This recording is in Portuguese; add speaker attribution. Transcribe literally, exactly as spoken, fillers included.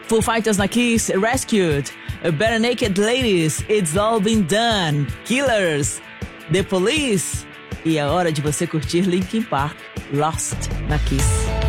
Speaker 1: Foo Fighters na Kiss, Rescued. Bare Naked Ladies, It's All Been Done. Killers, The Police. E é hora de você curtir Linkin Park, Lost na Kiss.